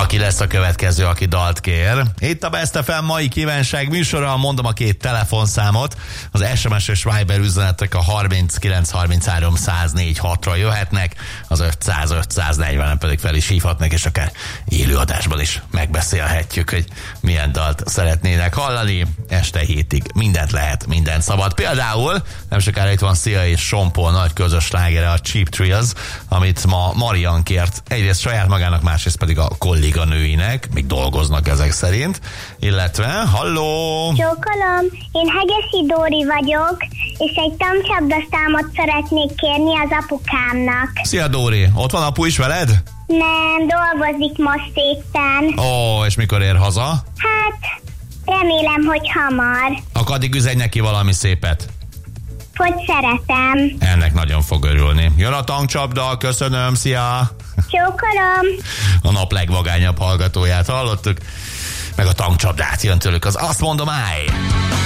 Aki lesz a következő, aki dalt kér. Itt a Best FM mai kívánság műsora, mondom a két telefonszámot. Az SMS és Viber üzenetek a 39 33 104 6-ra jöhetnek, az 500 540-en pedig fel is hívhatnak, és akár élőadásban is megbeszélhetjük, hogy milyen dalt szeretnének hallani. Este hétig mindent lehet, mindent szabad. Például nem sokára itt van Szia és Sean Paul nagy közös slágere, a Cheap Thrills, amit ma Marian kért. Egyrészt saját magának, másrészt pedig a kolléganőinek, még dolgoznak ezek szerint. Illetve, halló! Csókolom, én Hegesi Dóri vagyok, és egy tankcsapdaszámot szeretnék kérni az apukámnak. Szia Dóri, ott van apu is veled? Nem, dolgozik most éppen. Ó, és mikor ér haza? Hát, remélem, hogy hamar. Akkor addig üzenj neki valami szépet. Hogy szeretem. Ennek nagyon fog örülni. Jön a tankcsapda, köszönöm, szia! Csókolom. A nap legvagányabb hallgatóját hallottuk, meg a tankcsapdát jön tőlük, az azt mondom, állj!